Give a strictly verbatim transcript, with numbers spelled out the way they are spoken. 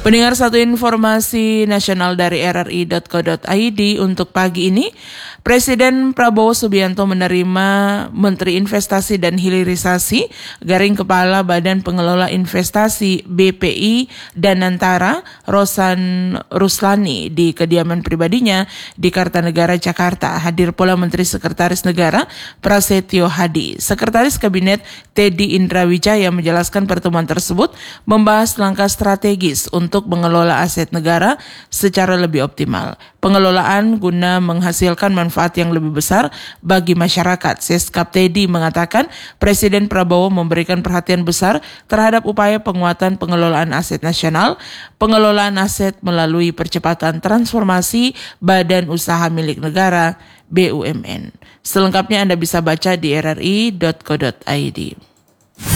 Pendengar, satu informasi nasional dari r r i dot co dot i d untuk pagi ini. Presiden Prabowo Subianto menerima Menteri Investasi dan Hilirisasi garing Kepala Badan Pengelola Investasi B P I Danantara Rosan Ruslani di kediaman pribadinya di Kartanegara, Jakarta. Hadir pula Menteri Sekretaris Negara Prasetyo Hadi. Sekretaris Kabinet Teddy Indrawijaya menjelaskan pertemuan tersebut membahas langkah strategis untuk mengelola aset negara secara lebih optimal. Pengelolaan guna menghasilkan manfaat yang lebih besar bagi masyarakat. Seskap Teddy mengatakan Presiden Prabowo memberikan perhatian besar terhadap upaya penguatan pengelolaan aset nasional, pengelolaan aset melalui percepatan transformasi badan usaha milik negara B U M N. Selengkapnya Anda bisa baca di r r i dot co dot i d.